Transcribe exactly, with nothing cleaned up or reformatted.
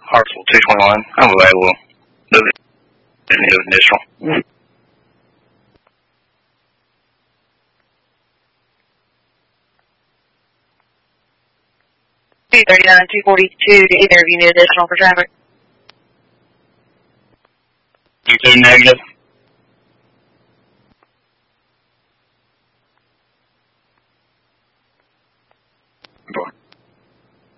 Hartsville two twenty-one. I'm available. Move it. Additional. two thirty-nine, two forty-two to either of you need additional for traffic. You two negative.